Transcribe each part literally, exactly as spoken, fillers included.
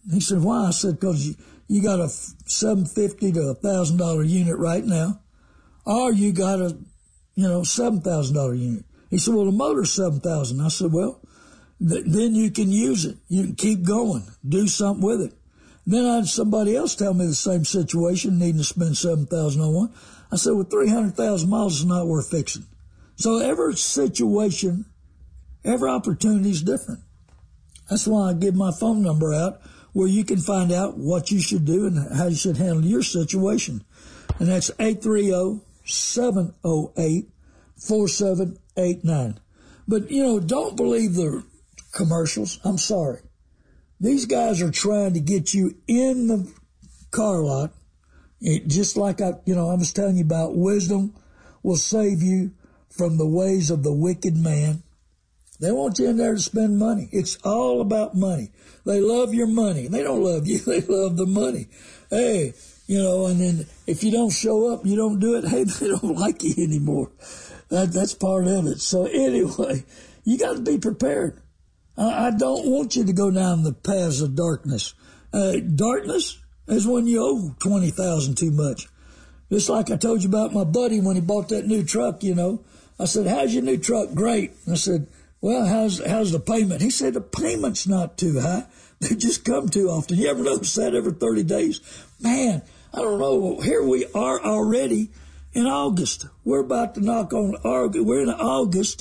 He said, why? I said, because you, you got a seven fifty to a thousand dollar unit right now, or you got a, you know, seven thousand dollar unit. He said, well, the motor's seven thousand. I said, well, th- then you can use it. You can keep going, do something with it. Then I had somebody else tell me the same situation, needing to spend seven thousand on one. I said, well, three hundred thousand miles is not worth fixing. So every situation, every opportunity is different. That's why I give my phone number out, where you can find out what you should do and how you should handle your situation. And that's eight three zero, seven zero eight, four seven eight nine. But, you know, don't believe the commercials. I'm sorry. These guys are trying to get you in the car lot. It, just like I, you know, I was telling you about, wisdom will save you from the ways of the wicked man. They want you in there to spend money. It's all about money. They love your money. They don't love you. They love the money. Hey, you know, and then if you don't show up, you don't do it, hey, they don't like you anymore. That, that's part of it. So anyway, you got to be prepared. I, I don't want you to go down the paths of darkness. Uh, darkness is when you owe twenty thousand dollars too much. Just like I told you about my buddy when he bought that new truck, you know. I said, how's your new truck? Great. And I said, well, how's how's the payment? He said, the payment's not too high. They just come too often. You ever notice that every thirty days? Man, I don't know. Here we are already in August. We're about to knock on August. We're in August.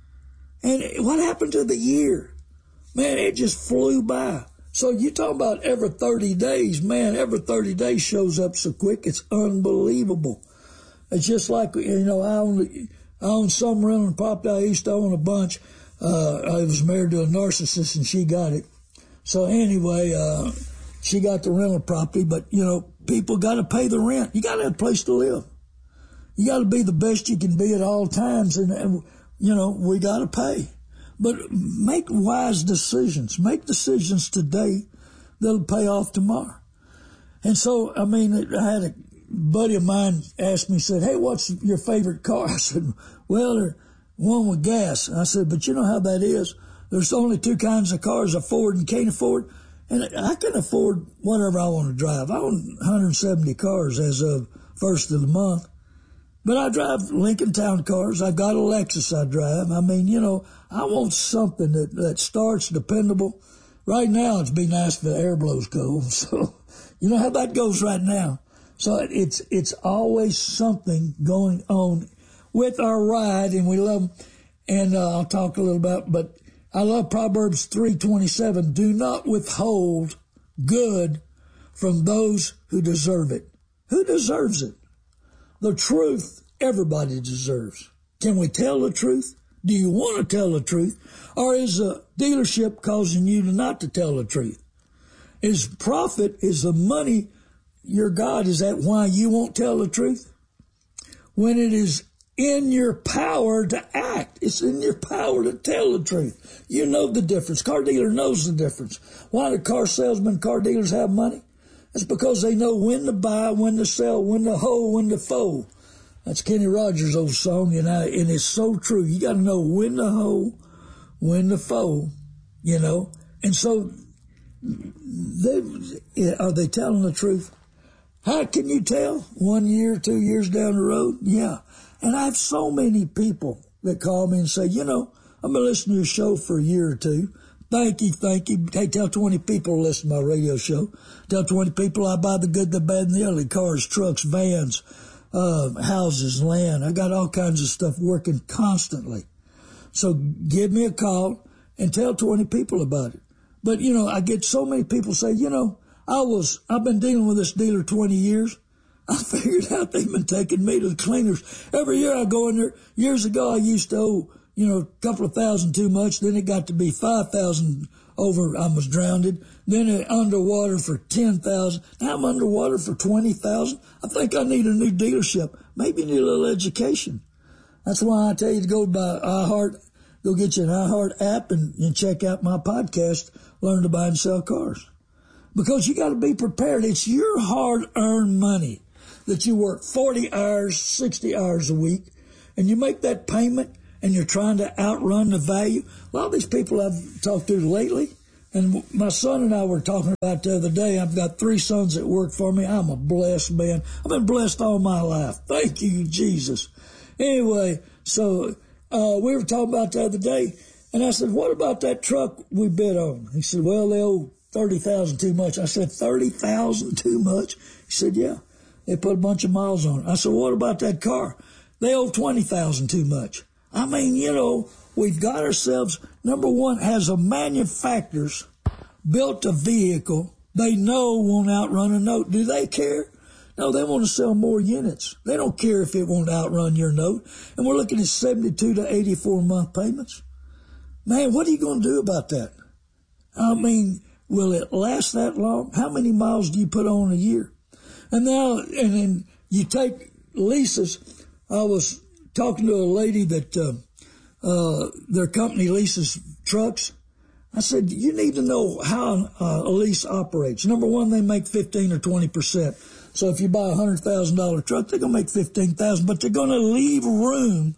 And what happened to the year? Man, it just flew by. So you talk about every thirty days. Man, every thirty days shows up so quick. It's unbelievable. It's just like, you know, I own, I own some rental property. I used to own a bunch. Uh, I was married to a narcissist and she got it. So anyway, uh, she got the rental property, but you know, people got to pay the rent. You got to have a place to live. You got to be the best you can be at all times. And, and you know, we got to pay, but make wise decisions. Make decisions today that'll pay off tomorrow. And so, I mean, I had a buddy of mine asked me, said, hey, what's your favorite car? I said, well, they're one with gas. I said, but you know how that is. There's only two kinds of cars, afford and can't afford. And I can afford whatever I want to drive. I own one hundred seventy cars as of first of the month. But I drive Lincoln Town cars. I've got a Lexus I drive. I mean, you know, I want something that, that starts dependable. Right now, it'd be nice if the air blows cold. So, you know how that goes right now. So it's it's always something going on with our ride, and we love them. And uh, I'll talk a little about, but I love Proverbs three twenty-seven. Do not withhold good from those who deserve it. Who deserves it? The truth, everybody deserves. Can we tell the truth? Do you want to tell the truth? Or is a dealership causing you to not to tell the truth? Is profit, is the money your God, is that why you won't tell the truth? When it is in your power to act, it's in your power to tell the truth. You know the difference. Car dealer knows the difference. Why do car salesmen, car dealers have money? It's because they know when to buy, when to sell, when to hold, when to fold. That's Kenny Rogers' old song, and, I, and it's so true. You got to know when to hold, when to fold, you know. And so, they, are they telling the truth? How can you tell? One year, two years down the road? Yeah. And I have so many people that call me and say, you know, I've been listening to your show for a year or two. Thank you, thank you. Hey, tell twenty people to listen to my radio show. Tell twenty people I buy the good, the bad, and the ugly. Cars, trucks, vans, uh, houses, land. I got all kinds of stuff working constantly. So give me a call and tell twenty people about it. But, you know, I get so many people say, you know, I was, I've been dealing with this dealer twenty years. I figured out they've been taking me to the cleaners. Every year I go in there. Years ago I used to owe, you know, a couple of thousand too much. Then it got to be five thousand over. I was drowned. Then it underwater for ten thousand. Now I'm underwater for twenty thousand. I think I need a new dealership. Maybe need a little education. That's why I tell you to go by iHeart. Go get you an iHeart app and, and check out my podcast, Learn to Buy and Sell Cars. Because you got to be prepared. It's your hard-earned money that you work forty hours, sixty hours a week, and you make that payment, and you're trying to outrun the value. A lot of these people I've talked to lately, And my son and I were talking about the other day, I've got three sons that work for me. I'm a blessed man. I've been blessed all my life. Thank you, Jesus. Anyway, so uh, we were talking about the other day, and I said, what about that truck we bid on? He said, well, they owe thirty thousand dollars too much. I said, thirty thousand dollars too much? He said, yeah. They put a bunch of miles on it. I said, what about that car? They owe twenty thousand dollars too much. I mean, you know, we've got ourselves, number one, as a manufacturers built a vehicle they know won't outrun a note. Do they care? No, they want to sell more units. They don't care if it won't outrun your note. And we're looking at seventy-two to eighty-four month payments. Man, what are you going to do about that? I mean, will it last that long? How many miles do you put on a year? And now, and then you take leases. I was talking to a lady that uh, uh, their company leases trucks. I said, you need to know how uh, a lease operates. Number one, they make fifteen or twenty percent. So if you buy a one hundred thousand dollars truck, they're going to make fifteen thousand dollars, but they're going to leave room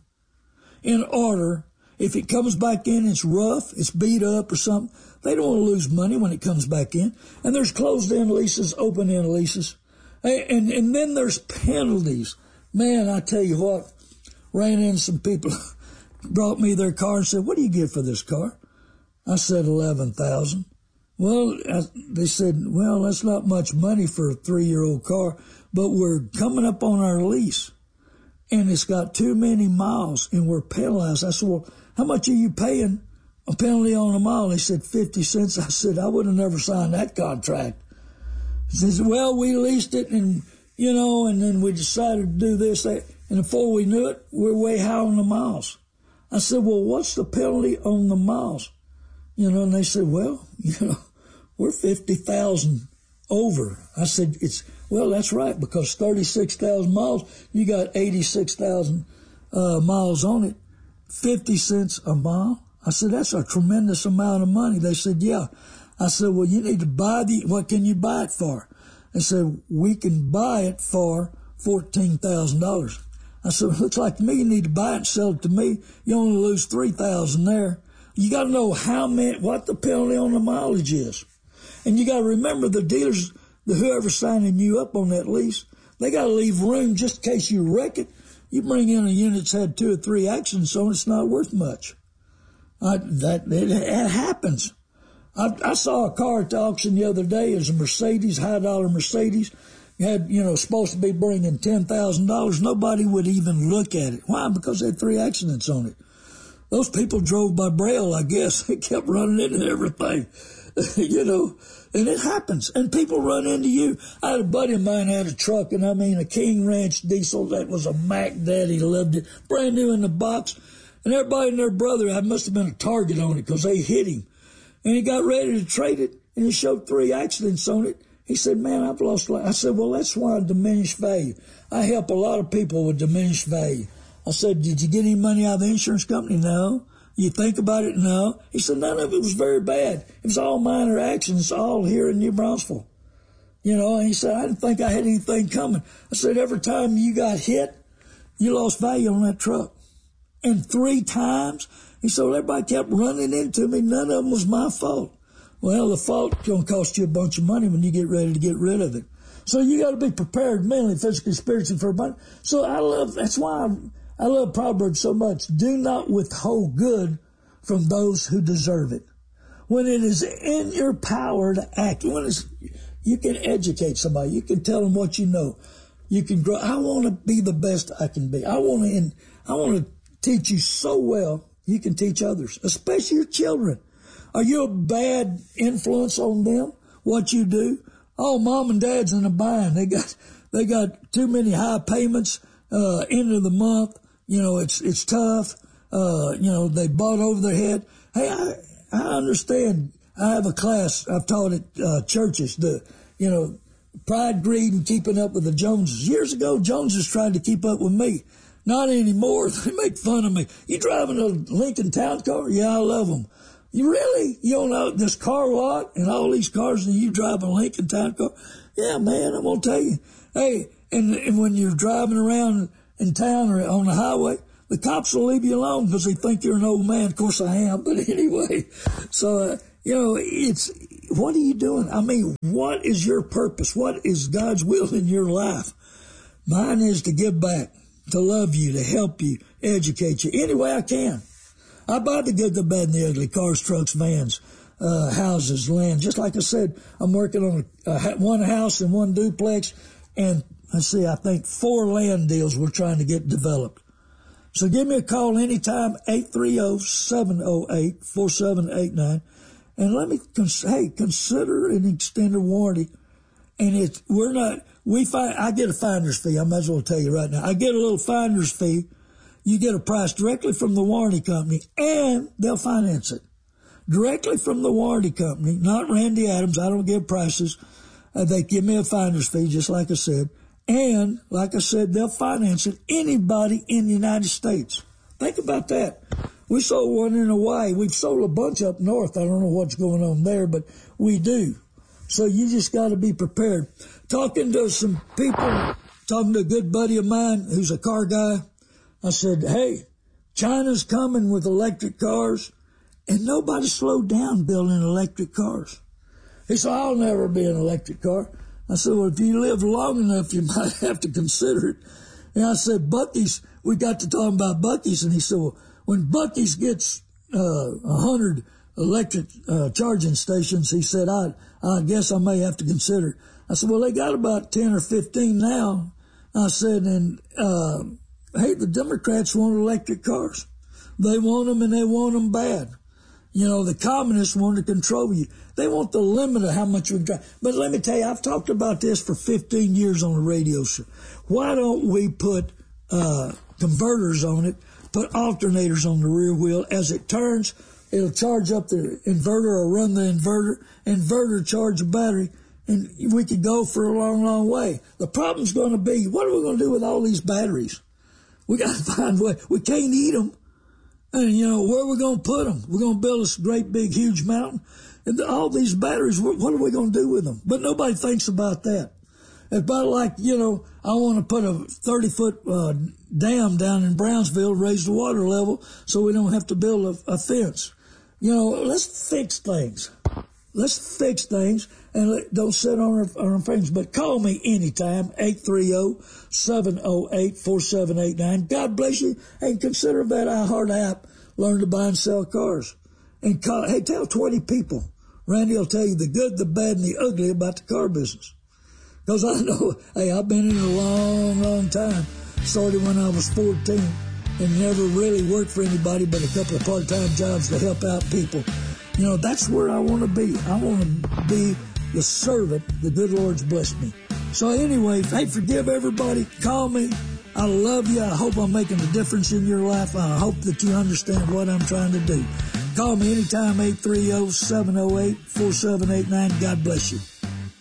in order. If it comes back in, it's rough, it's beat up or something, they don't want to lose money when it comes back in. And there's closed-end leases, open-end leases. And, and then there's penalties. Man, I tell you what, ran into some people, brought me their car and said, what do you get for this car? I said eleven thousand dollars. Well, I, they said, well, that's not much money for a three-year-old car, but we're coming up on our lease, and it's got too many miles, and we're penalized. I said, well, how much are you paying a penalty on a mile? They said fifty cents. I said, I would have never signed that contract. He says, well, we leased it, and, you know, and then we decided to do this, that, and before we knew it, we're way high on the miles. I said, well, what's the penalty on the miles? You know, and they said, well, you know, we're fifty thousand over. I said, it's, well, that's right, because thirty-six thousand miles, you got eighty-six thousand uh, miles on it, fifty cents a mile. I said, that's a tremendous amount of money. They said, yeah. I said, well, you need to buy the, what can you buy it for? They said, we can buy it for fourteen thousand dollars. I said, it looks like to me you need to buy it and sell it to me. You only lose three thousand dollars there. You got to know how many, what the penalty on the mileage is. And you got to remember the dealers, the whoever's signing you up on that lease, they got to leave room just in case you wreck it. You bring in a unit that's had two or three accidents on it, it's not worth much. I, that it, it happens. I, I saw a car at the auction the other day. It was a Mercedes, high dollar Mercedes. It had, you know, supposed to be bringing ten thousand dollars. Nobody would even look at it. Why? Because it had three accidents on it. Those people drove by Braille, I guess. They kept running into everything, you know, and it happens. And people run into you. I had a buddy of mine had a truck, and I mean a King Ranch diesel that was a Mac Daddy, loved it, brand new in the box. And everybody and their brother, I must have been a target on it because they hit him. And he got ready to trade it, and he showed three accidents on it. He said, man, I've lost life. I said, well, that's why diminished value. I help a lot of people with diminished value. I said, did you get any money out of the insurance company? No. You think about it? No. He said, none of it was very bad. It was all minor accidents, all here in New Braunfels. You know, and he said, I didn't think I had anything coming. I said, every time you got hit, you lost value on that truck. And three times, he said, well, everybody kept running into me. None of them was my fault. Well, the fault's going to cost you a bunch of money when you get ready to get rid of it. So you got to be prepared mentally, physically, spiritually for money. So I love, that's why I, I love Proverbs so much. Do not withhold good from those who deserve it. When it is in your power to act, when it's, you can educate somebody. You can tell them what you know. You can grow. I want to be the best I can be. I want to, I want to teach you so well you can teach others, especially your children. Are you a bad influence on them, what you do? Oh, mom and dad's in a bind. They got they got too many high payments, uh, end of the month. You know, it's it's tough. Uh, you know, they bought over their head. Hey, I, I understand. I have a class I've taught at uh, churches, the, you know, pride, greed, and keeping up with the Joneses. Years ago, Joneses tried to keep up with me. Not anymore. They make fun of me. You driving a Lincoln Town Car? Yeah, I love them. You really? You don't know this car lot and all these cars and you drive a Lincoln Town Car? Yeah, man, I'm going to tell you. Hey, and, and when you're driving around in town or on the highway, the cops will leave you alone because they think you're an old man. Of course I am, but anyway. So, uh, You know, it's, what are you doing? I mean, what is your purpose? What is God's will in your life? Mine is to give back, to love you, to help you, educate you any way I can. I buy the good, the bad, and the ugly, cars, trucks, vans, uh, houses, land. Just like I said, I'm working on a, a, one house and one duplex, and let's see, I think four land deals we're trying to get developed. So give me a call anytime, eight three zero, seven zero eight, four seven eight nine. And let me, cons- hey, consider an extended warranty. And it's, we're not, we find, I get a finder's fee. I might as well tell you right now. I get a little finder's fee. You get a price directly from the warranty company, and they'll finance it. Directly from the warranty company, not Randy Adams. I don't give prices. Uh, they give me a finder's fee, just like I said. And, like I said, they'll finance it. Anybody in the United States. Think about that. We sold one in Hawaii. We've sold a bunch up north. I don't know what's going on there, but we do. So you just got to be prepared. Talking to some people, talking to a good buddy of mine who's a car guy, I said, hey, China's coming with electric cars, and nobody slowed down building electric cars. He said, I'll never be an electric car. I said, well, if you live long enough, you might have to consider it. And I said, Buc-ee's, we got to talking about Buc-ee's, and he said, well, when Buc-ee's gets uh, a hundred electric uh, charging stations, he said, I, I guess I may have to consider it. I said, well, they got about ten or fifteen now. I said, and, uh, hey, the Democrats want electric cars. They want them, and they want them bad. You know, the communists want to control you. They want the limit of how much we can drive. But let me tell you, I've talked about this for fifteen years on the radio show. Why don't we put uh, converters on it, put alternators on the rear wheel? As it turns, it'll charge up the inverter or run the inverter, inverter charge the battery, and we could go for a long, long way. The problem's going to be, what are we going to do with all these batteries? We got to find a way. We can't eat them. And, you know, where are we going to put them? We're going to build this great, big, huge mountain. And all these batteries, what are we going to do with them? But nobody thinks about that. It's about like, you know, I want to put a thirty-foot uh, dam down in Brownsville, raise the water level so we don't have to build a, a fence. You know, let's fix things. Let's fix things and let, don't sit on our, on our things. But call me anytime, eight three zero, seven zero eight, four seven eight nine. God bless you. And consider that iHeart app. Learn to buy and sell cars. And call, hey, tell twenty people. Randy will tell you the good, the bad, and the ugly about the car business. Because I know, hey, I've been in it a long, long time. Started when I was fourteen and never really worked for anybody but a couple of part-time jobs to help out people. You know, that's where I want to be. I want to be the servant the good Lord's blessed me. So anyway, hey, forgive everybody. Call me. I love you. I hope I'm making a difference in your life. I hope that you understand what I'm trying to do. Call me anytime, eight three zero, seven zero eight, four seven eight nine. God bless you.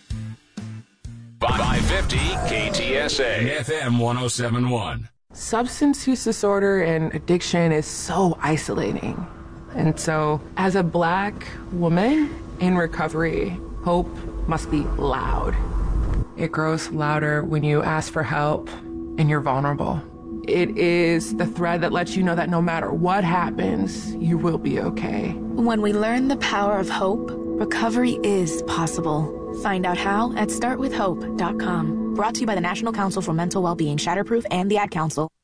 five fifty K T S A F M one oh seven point one. Substance use disorder and addiction is so isolating. And so, as a Black woman in recovery, hope must be loud. It grows louder when you ask for help and you're vulnerable. It is the thread that lets you know that no matter what happens, you will be okay. When we learn the power of hope, recovery is possible. Find out how at start with hope dot com. Brought to you by the National Council for Mental Wellbeing, Shatterproof, and the Ad Council.